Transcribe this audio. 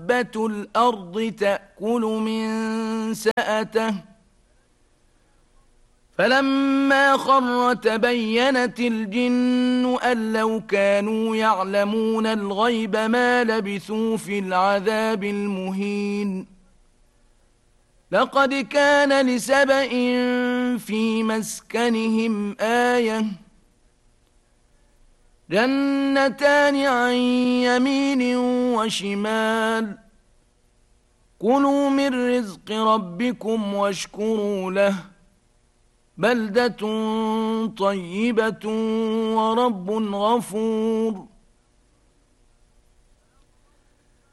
دابة الأرض تأكل من سأته فلما خر تبينت الجن أن لو كانوا يعلمون الغيب ما لبثوا في العذاب المهين لقد كان لسبإ في مسكنهم آية جنتان عن يمين وشمال كلوا من رزق ربكم واشكروا له بلدة طيبة ورب غفور